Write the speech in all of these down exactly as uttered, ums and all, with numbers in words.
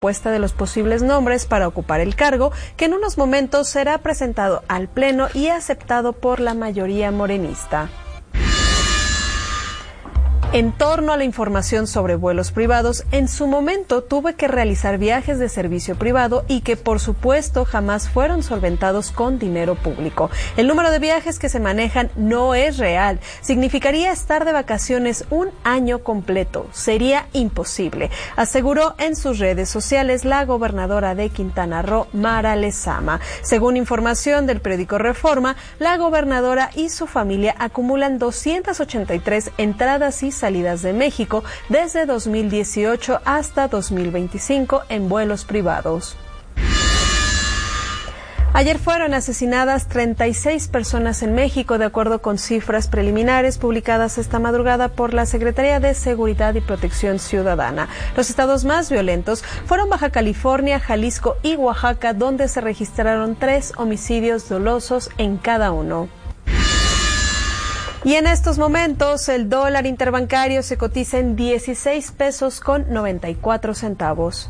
de los posibles nombres para ocupar el cargo, que en unos momentos será presentado al Pleno y aceptado por la mayoría morenista. En torno a la información sobre vuelos privados, en su momento tuve que realizar viajes de servicio privado y que por supuesto jamás fueron solventados con dinero público. El número de viajes que se manejan no es real. Significaría estar de vacaciones un año completo. Sería imposible, aseguró en sus redes sociales la gobernadora de Quintana Roo, Mara Lezama. Según información del periódico Reforma, la gobernadora y su familia acumulan doscientas ochenta y tres entradas y salidas de México desde dos mil dieciocho hasta dos mil veinticinco en vuelos privados. Ayer fueron asesinadas treinta y seis personas en México, de acuerdo con cifras preliminares publicadas esta madrugada por la Secretaría de Seguridad y Protección Ciudadana. Los estados más violentos fueron Baja California, Jalisco y Oaxaca, donde se registraron tres homicidios dolosos en cada uno. Y en estos momentos el dólar interbancario se cotiza en dieciséis pesos con noventa y cuatro centavos.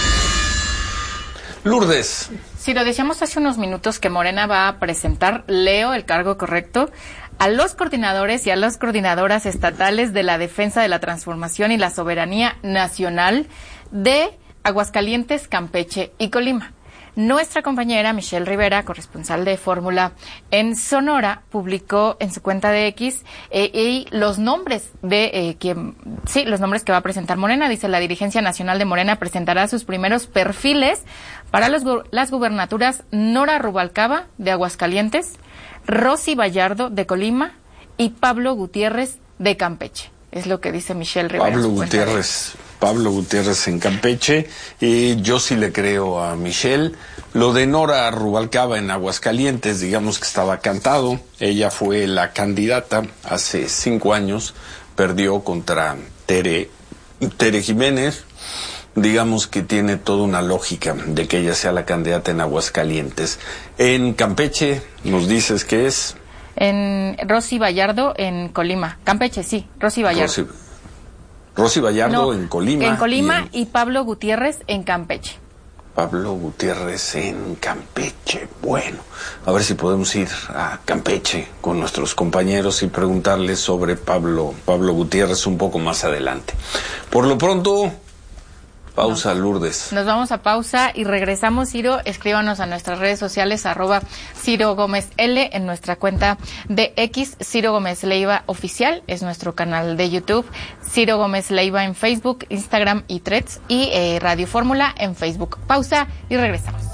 Lourdes. Sí, lo decíamos hace unos minutos que Morena va a presentar, leo el cargo correcto, a los coordinadores y a las coordinadoras estatales de la defensa de la transformación y la soberanía nacional de Aguascalientes, Campeche y Colima. Nuestra compañera Michelle Rivera, corresponsal de Fórmula en Sonora, publicó en su cuenta de X eh, y los nombres de eh, quien, sí, los nombres que va a presentar Morena. Dice: la dirigencia nacional de Morena presentará sus primeros perfiles para los, las gubernaturas Nora Rubalcaba de Aguascalientes, Rosy Vallardo de Colima y Pablo Gutiérrez de Campeche. Es lo que dice Michelle Rivera. Pablo Gutiérrez. Pablo Gutiérrez en Campeche, y yo sí le creo a Michelle. Lo de Nora Rubalcaba en Aguascalientes, digamos que estaba cantado. Ella fue la candidata hace cinco años, perdió contra Tere, Tere Jiménez. Digamos que tiene toda una lógica de que ella sea la candidata en Aguascalientes. En Campeche, nos dices que es... En Rosy Vallardo en Colima. Campeche, sí, Rosy Vallardo. Rosy. Rosy Vallardo no, en Colima. En Colima y, y en... Pablo Gutiérrez en Campeche. Pablo Gutiérrez en Campeche. Bueno, a ver si podemos ir a Campeche con nuestros compañeros y preguntarles sobre Pablo, Pablo Gutiérrez un poco más adelante. Por lo pronto, pausa, Lourdes. Nos vamos a pausa y regresamos. Ciro, escríbanos a nuestras redes sociales, arroba Ciro Gómez L, en nuestra cuenta de X, Ciro Gómez Leiva Oficial, es nuestro canal de YouTube, Ciro Gómez Leiva en Facebook, Instagram y Threads, y eh, Radio Fórmula en Facebook. Pausa y regresamos.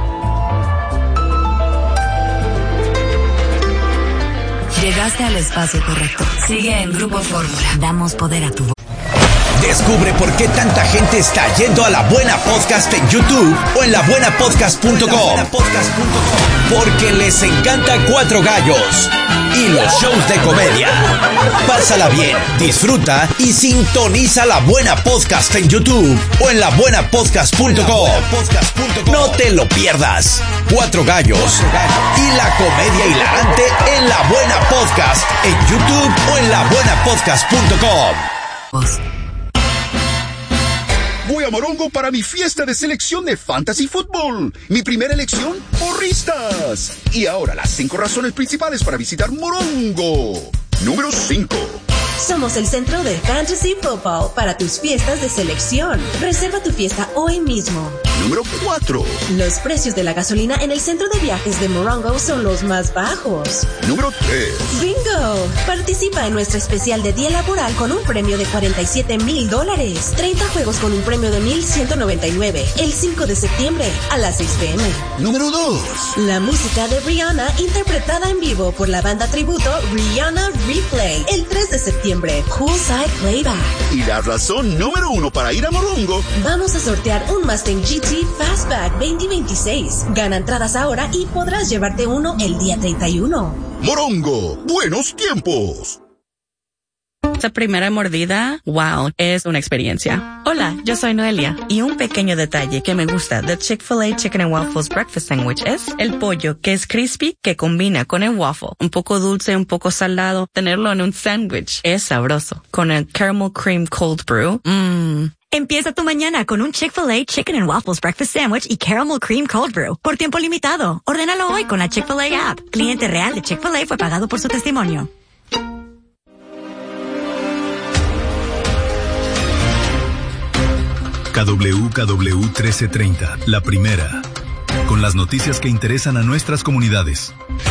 Llegaste al espacio correcto. Sigue en Grupo Fórmula. Damos poder a tu voz. Descubre por qué tanta gente está yendo a La Buena Podcast en YouTube o en la buena podcast punto com. Porque les encanta Cuatro Gallos y los shows de comedia. Pásala bien, disfruta y sintoniza La Buena Podcast en YouTube o en la buena podcast punto com. No te lo pierdas. Cuatro Gallos y la comedia hilarante en La Buena Podcast en YouTube o en la buena podcast punto com. Voy a Morongo para mi fiesta de selección de Fantasy Football. Mi primera elección, porristas. Y ahora las cinco razones principales para visitar Morongo. Número cinco. Somos el centro de Fantasy Football para tus fiestas de selección. Reserva tu fiesta hoy mismo. Número cuatro. Los precios de la gasolina en el centro de viajes de Morongo son los más bajos. Número tres. ¡Bingo! Participa en nuestro especial de día laboral con un premio de cuarenta y siete mil dólares. treinta juegos con un premio de mil ciento noventa y nueve. El cinco de septiembre a las seis p m. Número dos. La música de Rihanna interpretada en vivo por la banda tributo Rihanna Replay. El tres de septiembre. Poolside Playback. Y la razón número uno para ir a Morongo. Vamos a sortear un Mustang G T Fastback veinte veintiséis. Gana entradas ahora y podrás llevarte uno el día treinta y uno. Morongo, buenos tiempos. Esa primera mordida, wow, es una experiencia. Hola, yo soy Noelia, y un pequeño detalle que me gusta de Chick-fil-A Chicken and Waffles Breakfast Sandwich es el pollo, que es crispy, que combina con el waffle. Un poco dulce, un poco salado, tenerlo en un sándwich es sabroso. Con el caramel cream cold brew, mmm. Empieza tu mañana con un Chick-fil-A Chicken and Waffles Breakfast Sandwich y Caramel Cream Cold Brew por tiempo limitado. Ordénalo hoy con la Chick-fil-A app. Cliente real de Chick-fil-A fue pagado por su testimonio. K W K W trece treinta, la primera, con las noticias que interesan a nuestras comunidades.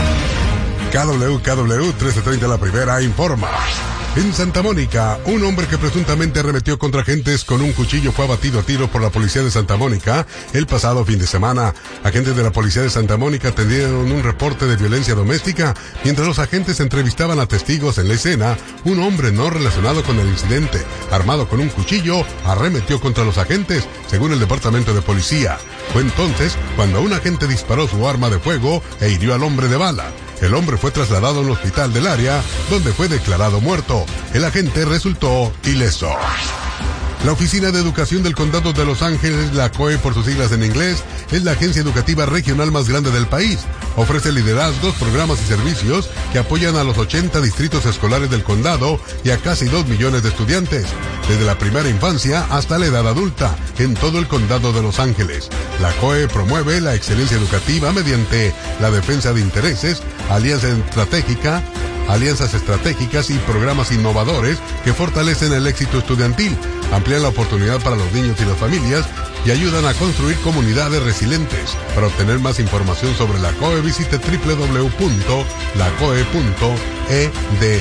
K W K W trece treinta, la primera, informa. En Santa Mónica, un hombre que presuntamente arremetió contra agentes con un cuchillo fue abatido a tiros por la policía de Santa Mónica el pasado fin de semana. Agentes de la policía de Santa Mónica atendieron un reporte de violencia doméstica. Mientras los agentes entrevistaban a testigos en la escena, un hombre no relacionado con el incidente, armado con un cuchillo, arremetió contra los agentes, según el departamento de policía. Fue entonces cuando un agente disparó su arma de fuego e hirió al hombre de bala. El hombre fue trasladado a un hospital del área, donde fue declarado muerto. El agente resultó ileso. La Oficina de Educación del Condado de Los Ángeles, la C O E por sus siglas en inglés, es la agencia educativa regional más grande del país. Ofrece liderazgos, programas y servicios que apoyan a los ochenta distritos escolares del condado y a casi dos millones de estudiantes, desde la primera infancia hasta la edad adulta, en todo el condado de Los Ángeles. La C O E promueve la excelencia educativa mediante la defensa de intereses, alianza estratégica, alianzas estratégicas y programas innovadores que fortalecen el éxito estudiantil, amplían la oportunidad para los niños y las familias y ayudan a construir comunidades resilientes. Para obtener más información sobre la C O E, visite doble u doble u doble u punto la c o e punto e d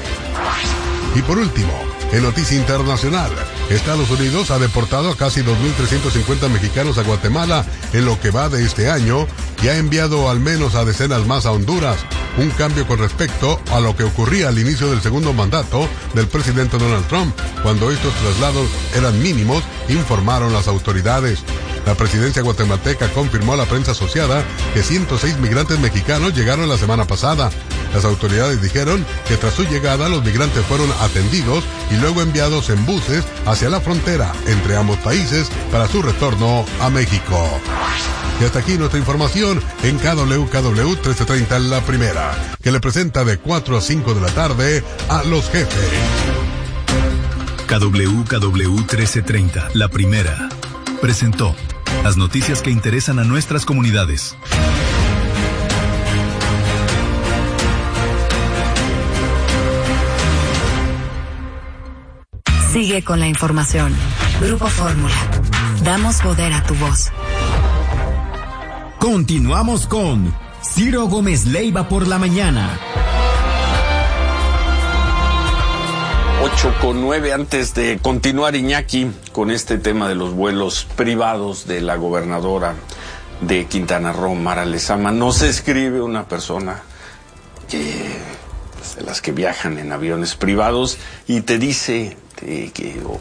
u. Y por último, en noticia internacional, Estados Unidos ha deportado a casi dos mil trescientos cincuenta mexicanos a Guatemala en lo que va de este año y ha enviado al menos a decenas más a Honduras, un cambio con respecto a lo que ocurría al inicio del segundo mandato del presidente Donald Trump, cuando estos traslados eran mínimos, informaron las autoridades. La presidencia guatemalteca confirmó a la prensa asociada que ciento seis migrantes mexicanos llegaron la semana pasada. Las autoridades dijeron que tras su llegada los migrantes fueron atendidos y luego enviados en buses hacia la frontera entre ambos países para su retorno a México. Y hasta aquí nuestra información en K W K W trece treinta, la primera, que le presenta de cuatro a cinco de la tarde a los jefes. K W K W trece treinta, la primera, presentó las noticias que interesan a nuestras comunidades. Sigue con la información. Grupo Fórmula. Damos poder a tu voz. Continuamos con Ciro Gómez Leiva por la mañana. ocho con nueve, antes de continuar, Iñaki, con este tema de los vuelos privados de la gobernadora de Quintana Roo, Mara Lezama, nos escribe una persona que, pues, de las que viajan en aviones privados y te dice de que, o,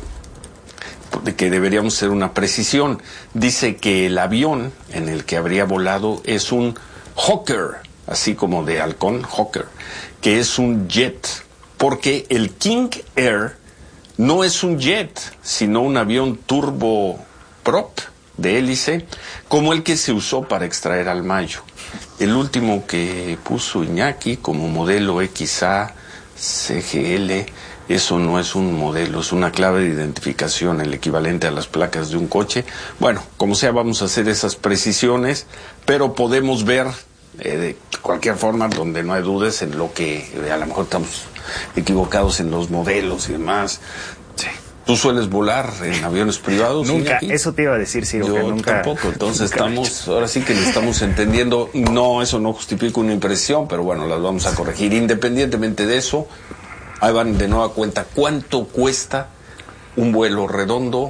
de que deberíamos hacer una precisión. Dice que el avión en el que habría volado es un Hawker, así como de halcón, Hawker, que es un jet, porque el King Air no es un jet, sino un avión turboprop de hélice, como el que se usó para extraer al Mayo. El último que puso Iñaki como modelo X A C G L, eso no es un modelo, es una clave de identificación, el equivalente a las placas de un coche. Bueno, como sea, vamos a hacer esas precisiones, pero podemos ver eh, de cualquier forma, donde no hay dudas en lo que eh, a lo mejor estamos equivocados en los modelos y demás. Sí. ¿Tú sueles volar en aviones privados? Nunca, eso te iba a decir, Ciro, Yo que nunca. tampoco, entonces nunca estamos, ahora sí que le estamos entendiendo. No, eso no justifica una impresión, pero bueno, las vamos a corregir. Independientemente de eso, ahí van de nueva cuenta. ¿Cuánto cuesta un vuelo redondo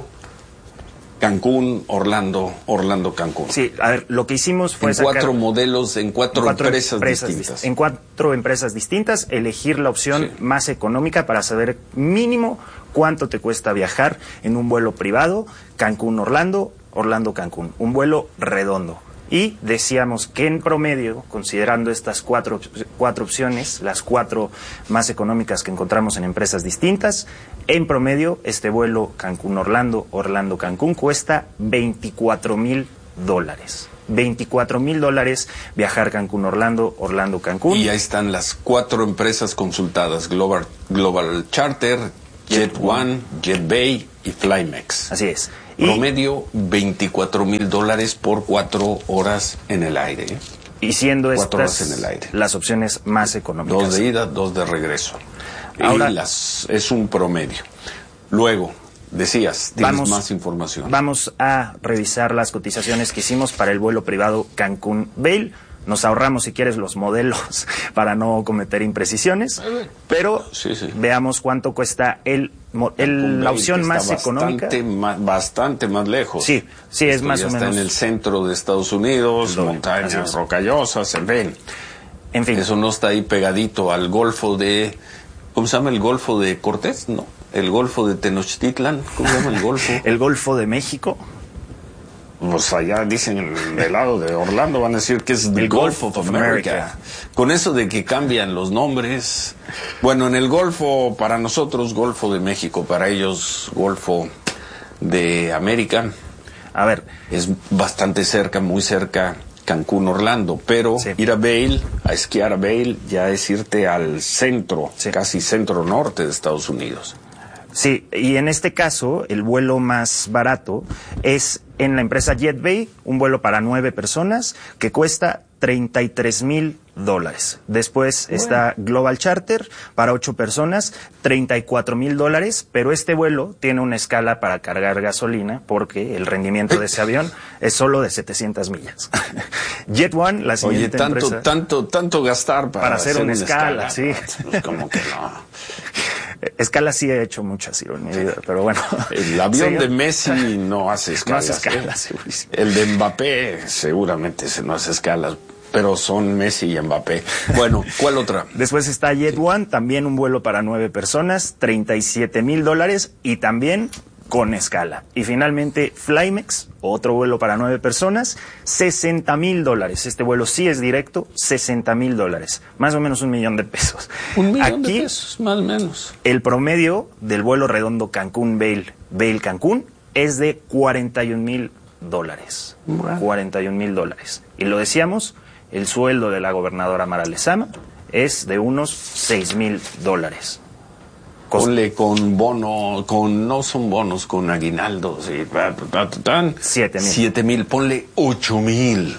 Cancún, Orlando, Orlando, Cancún? Sí, a ver, lo que hicimos fue en sacar cuatro modelos, en cuatro, en cuatro empresas, empresas distintas. En cuatro empresas distintas, elegir la opción sí. más económica para saber mínimo cuánto te cuesta viajar en un vuelo privado, Cancún, Orlando, Orlando, Cancún, un vuelo redondo. Y decíamos que en promedio, considerando estas cuatro, cuatro opciones, las cuatro más económicas que encontramos en empresas distintas, en promedio este vuelo Cancún-Orlando, Orlando-Cancún cuesta veinticuatro mil dólares. veinticuatro mil dólares viajar Cancún-Orlando, Orlando-Cancún. Y ahí están las cuatro empresas consultadas: Global, Global Charter, JetOne, JetBay y Flymex. Así es. Promedio veinticuatro mil dólares por cuatro horas en el aire. Y siendo cuatro estas horas en el aire. las opciones más económicas. Dos de ida, dos de regreso. Ahora, y las, es un promedio. Luego, decías, tienes vamos, más información. Vamos a revisar las cotizaciones que hicimos para el vuelo privado Cancún-Vail. Nos ahorramos, si quieres, los modelos para no cometer imprecisiones, pero sí, sí. veamos cuánto cuesta el, el la opción más bastante económica. Más, bastante más lejos. Sí, sí, es Esto más ya o está menos. en el centro de Estados Unidos, Doble, montañas rocallosas, se ven. En fin. Eso no está ahí pegadito al Golfo de... ¿Cómo se llama el Golfo de Cortés? No. El Golfo de Tenochtitlan. ¿Cómo se llama el Golfo? El Golfo de México. Pues allá dicen del lado de Orlando, van a decir que es el Gulf of America. America. Con eso de que cambian los nombres. Bueno, en el Golfo, para nosotros, Golfo de México, para ellos, Golfo de América. A ver. Es bastante cerca, muy cerca, Cancún, Orlando. Pero sí. ir a Vail, a esquiar a Vail, ya es irte al centro, sí. casi centro norte de Estados Unidos. Sí, y en este caso, el vuelo más barato es en la empresa JetBay, un vuelo para nueve personas que cuesta treinta y tres mil dólares. Después bueno. está Global Charter para ocho personas, treinta y cuatro mil dólares, pero este vuelo tiene una escala para cargar gasolina porque el rendimiento de ese avión es solo de setecientas millas. JetOne, la siguiente Oye, tanto, empresa, tanto, tanto gastar para, para hacer, hacer una, una escala, escala, sí. Pues como que no. Escala sí he hecho muchas, en mi vida, pero bueno. El avión sí, de Messi no hace escalas. No hace escalas, ¿eh? El de Mbappé seguramente se no hace escalas, pero son Messi y Mbappé. Bueno, ¿cuál otra? Después está JetOne, también un vuelo para nueve personas, treinta y siete mil dólares y también con escala. Y finalmente Flymex, otro vuelo para nueve personas, sesenta mil dólares. Este vuelo sí es directo, sesenta mil dólares. Más o menos un millón de pesos. Un millón Aquí, de pesos, más o menos. El promedio del vuelo redondo Cancún-Vail, Vail-Cancún, es de cuarenta y un mil dólares. Bueno. cuarenta y un mil dólares. Y lo decíamos, el sueldo de la gobernadora Mara Lezama es de unos seis mil dólares. Ponle con bono, con no son bonos, con aguinaldos y tan, siete mil. Siete mil, ponle ocho mil.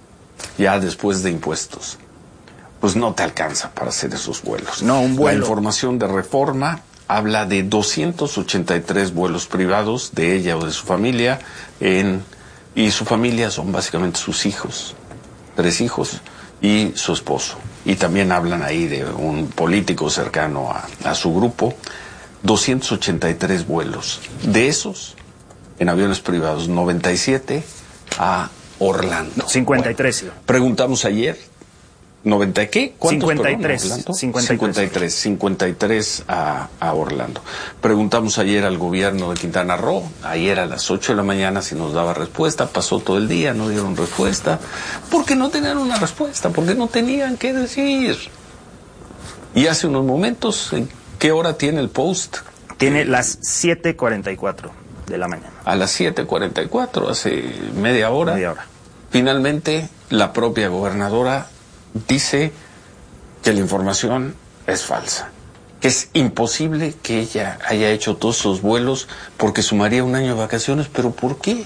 Ya después de impuestos. Pues no te alcanza para hacer esos vuelos. No, un vuelo. La información de Reforma habla de doscientos ochenta y tres vuelos privados de ella o de su familia en, y su familia son básicamente sus hijos, tres hijos y su esposo. Y también hablan ahí de un político cercano a, a su grupo. doscientos ochenta y tres vuelos. De esos, en aviones privados, noventa y siete a Orlando. cincuenta y tres. Bueno, preguntamos ayer, ¿noventa qué? ¿Cuántos, cincuenta y tres. Perdón, cincuenta y tres. cincuenta y tres. cincuenta y tres a, a Orlando. Preguntamos ayer al gobierno de Quintana Roo, ayer a las ocho de la mañana si nos daba respuesta, pasó todo el día, no dieron respuesta, porque no tenían una respuesta, porque no tenían qué decir. Y hace unos momentos, ¿en qué hora tiene el post? Tiene las siete cuarenta y cuatro de la mañana. A las siete cuarenta y cuatro, hace media hora. Media hora. Finalmente, la propia gobernadora dice que la información es falsa, que es imposible que ella haya hecho todos esos vuelos porque sumaría un año de vacaciones. ¿Pero por qué?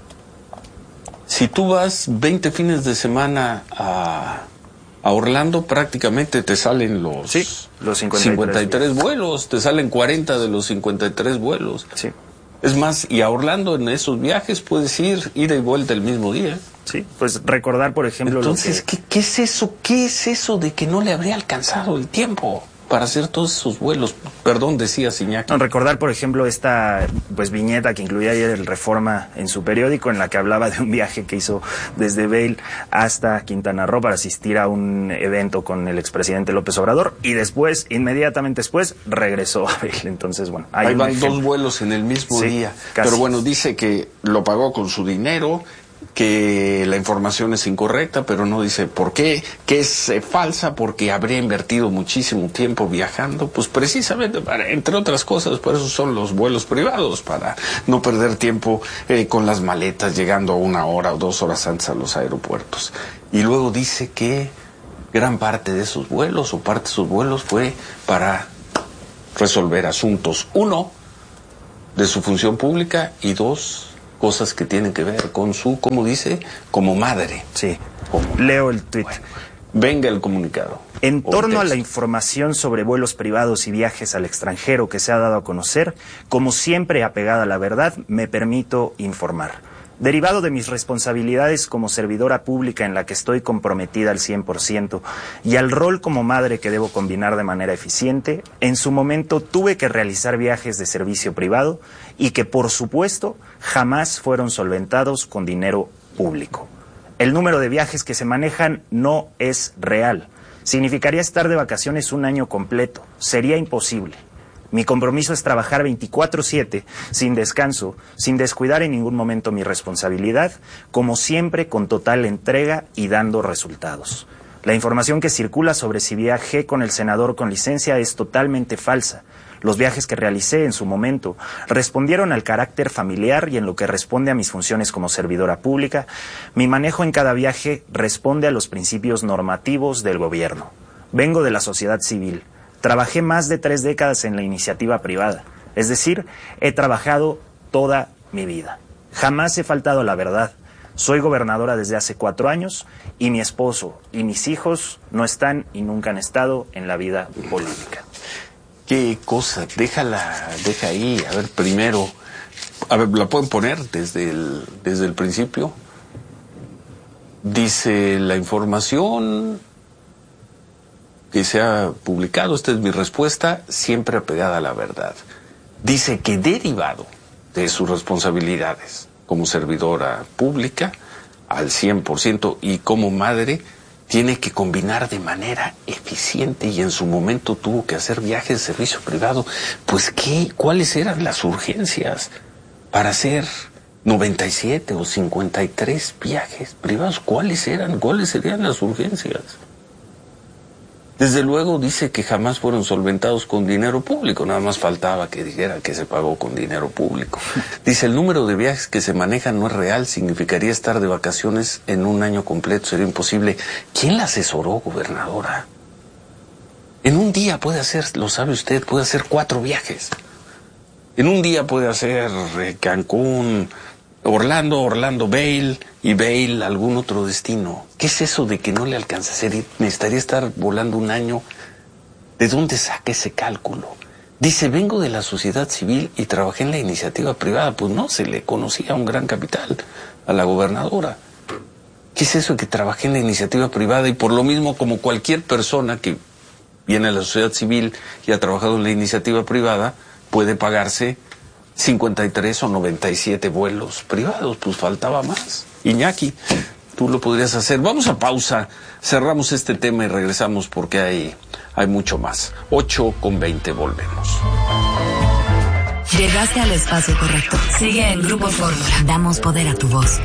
Si tú vas veinte fines de semana a, a Orlando, prácticamente te salen los, sí, los cincuenta y tres, cincuenta y tres vuelos, te salen cuarenta de los cincuenta y tres vuelos. Sí. Es más, y a Orlando en esos viajes puedes ir, ida y vuelta el mismo día. Sí, pues recordar, por ejemplo... Entonces, lo que... ¿qué, ¿qué es eso? ¿Qué es eso de que no le habría alcanzado el tiempo para hacer todos esos vuelos? Perdón, decía Iñaki. No, recordar, por ejemplo, esta pues viñeta que incluía ayer el Reforma en su periódico, en la que hablaba de un viaje que hizo desde Vail hasta Quintana Roo para asistir a un evento con el expresidente López Obrador, y después, inmediatamente después, regresó a Vail. Entonces, bueno, hay ahí van ejemplo. dos vuelos en el mismo sí, día. Casi. Pero bueno, dice que lo pagó con su dinero, que la información es incorrecta, pero no dice por qué, que es eh, falsa porque habría invertido muchísimo tiempo viajando, pues precisamente para, entre otras cosas, por eso son los vuelos privados, para no perder tiempo eh, con las maletas llegando una hora o dos horas antes a los aeropuertos. Y luego dice que gran parte de esos vuelos o parte de esos vuelos fue para resolver asuntos, uno, de su función pública y dos, cosas que tienen que ver con su, como dice, como madre. Sí, como leo el tuit. Bueno, venga el comunicado. En torno a la información sobre vuelos privados y viajes al extranjero que se ha dado a conocer, como siempre apegada a la verdad, me permito informar. Derivado de mis responsabilidades como servidora pública en la que estoy comprometida al cien por ciento y al rol como madre que debo combinar de manera eficiente, en su momento tuve que realizar viajes de servicio privado y que, por supuesto, jamás fueron solventados con dinero público. El número de viajes que se manejan no es real. Significaría estar de vacaciones un año completo. Sería imposible. Mi compromiso es trabajar veinticuatro siete, sin descanso, sin descuidar en ningún momento mi responsabilidad, como siempre con total entrega y dando resultados. La información que circula sobre si viajé con el senador con licencia es totalmente falsa. Los viajes que realicé en su momento respondieron al carácter familiar y en lo que responde a mis funciones como servidora pública, mi manejo en cada viaje responde a los principios normativos del gobierno. Vengo de la sociedad civil. Trabajé más de tres décadas en la iniciativa privada, es decir, he trabajado toda mi vida. Jamás he faltado a la verdad. Soy gobernadora desde hace cuatro años y mi esposo y mis hijos no están y nunca han estado en la vida política. ¿Qué cosa? Déjala, deja ahí. A ver, primero, a ver, ¿la pueden poner desde el, desde el principio? Dice la información que se ha publicado, esta es mi respuesta, siempre apegada a la verdad. Dice que derivado de sus responsabilidades como servidora pública al cien por ciento y como madre, tiene que combinar de manera eficiente y en su momento tuvo que hacer viajes de servicio privado. Pues, ¿qué? ¿Cuáles eran las urgencias para hacer noventa y siete o cincuenta y tres viajes privados? ¿Cuáles eran? ¿Cuáles serían las urgencias? Desde luego dice que jamás fueron solventados con dinero público, nada más faltaba que dijera que se pagó con dinero público. Dice, el número de viajes que se manejan no es real, significaría estar de vacaciones en un año completo, sería imposible. ¿Quién la asesoró, gobernadora? En un día puede hacer, lo sabe usted, puede hacer cuatro viajes. En un día puede hacer eh, Cancún, Orlando, Orlando, Vail y Vail, algún otro destino. ¿Qué es eso de que no le alcanza a hacer? Necesitaría estar volando un año. ¿De dónde saca ese cálculo? Dice, vengo de la sociedad civil y trabajé en la iniciativa privada. Pues no, se le conocía un gran capital a la gobernadora. ¿Qué es eso de que trabajé en la iniciativa privada? Y por lo mismo, como cualquier persona que viene a la sociedad civil y ha trabajado en la iniciativa privada, puede pagarse cincuenta y tres o noventa y siete vuelos privados, pues faltaba más. Iñaki, tú lo podrías hacer. Vamos a pausa, cerramos este tema y regresamos porque hay, hay mucho más. ocho con veinte, volvemos. Llegaste al espacio correcto. Sigue en Grupo Fórmula. Damos poder a tu voz.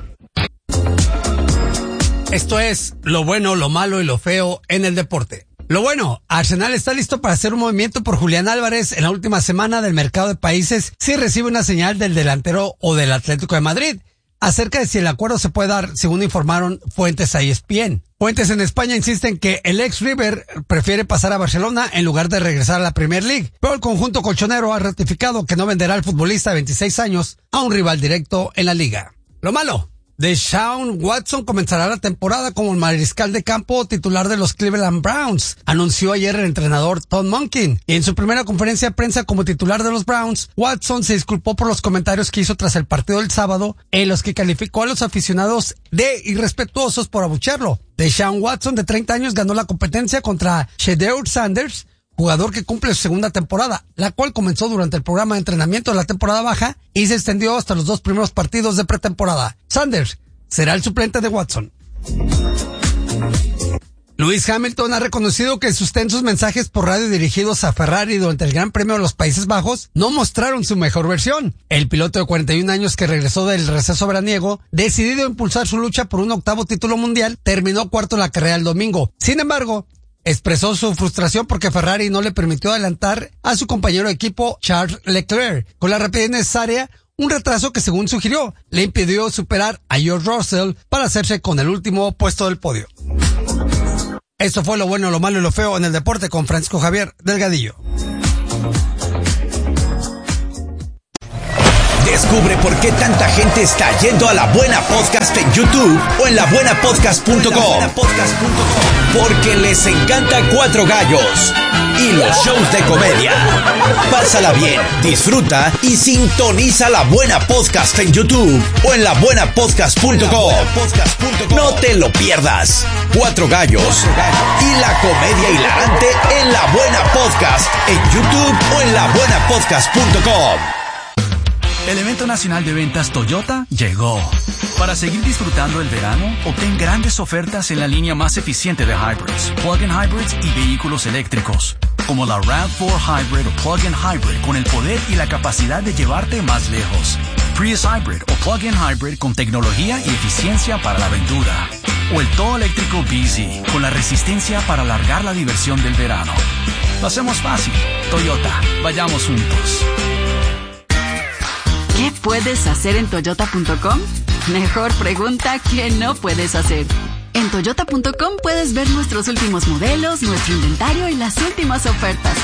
Esto es lo bueno, lo malo y lo feo en el deporte. Lo bueno, Arsenal está listo para hacer un movimiento por Julián Álvarez en la última semana del mercado de países si recibe una señal del delantero o del Atlético de Madrid acerca de si el acuerdo se puede dar, según informaron fuentes a E S P N. Fuentes en España insisten que el ex River prefiere pasar a Barcelona en lugar de regresar a la Premier League, pero el conjunto colchonero ha ratificado que no venderá al futbolista de veintiséis años a un rival directo en la liga. Lo malo, Deshaun Watson comenzará la temporada como el mariscal de campo titular de los Cleveland Browns, anunció ayer el entrenador Tom Monken. Y en su primera conferencia de prensa como titular de los Browns, Watson se disculpó por los comentarios que hizo tras el partido del sábado, en los que calificó a los aficionados de irrespetuosos por abuchearlo. Deshaun Watson, de treinta años, ganó la competencia contra Shedeur Sanders, jugador que cumple su segunda temporada, la cual comenzó durante el programa de entrenamiento de la temporada baja y se extendió hasta los dos primeros partidos de pretemporada. Sanders será el suplente de Watson. Lewis Hamilton ha reconocido que sus tensos mensajes por radio dirigidos a Ferrari durante el Gran Premio de los Países Bajos no mostraron su mejor versión. El piloto de cuarenta y un años que regresó del receso veraniego, decidido a impulsar su lucha por un octavo título mundial, terminó cuarto en la carrera el domingo. Sin embargo, expresó su frustración porque Ferrari no le permitió adelantar a su compañero de equipo Charles Leclerc con la rapidez necesaria, un retraso que, según sugirió, le impidió superar a George Russell para hacerse con el último puesto del podio. Esto fue lo bueno, lo malo y lo feo en el deporte con Francisco Javier Delgadillo. Descubre por qué tanta gente está yendo a La Buena Podcast en YouTube o en la buena podcast punto com. Porque les encanta Cuatro Gallos y los shows de comedia. Pásala bien, disfruta y sintoniza La Buena Podcast en YouTube o en la buena podcast punto com. No te lo pierdas. Cuatro Gallos y la comedia hilarante en La Buena Podcast en YouTube o en la buena podcast punto com. El evento nacional de ventas Toyota llegó. Para seguir disfrutando el verano, obtén grandes ofertas en la línea más eficiente de hybrids, plug-in hybrids y vehículos eléctricos, como la RAV cuatro Hybrid o plug-in hybrid con el poder y la capacidad de llevarte más lejos, Prius Hybrid o plug-in hybrid con tecnología y eficiencia para la aventura, o el todo eléctrico B Z con la resistencia para alargar la diversión del verano. Lo hacemos fácil. Toyota, vayamos juntos. ¿Qué puedes hacer en toyota punto com? Mejor pregunta ¿qué no puedes hacer? En toyota punto com puedes ver nuestros últimos modelos, nuestro inventario y las últimas ofertas.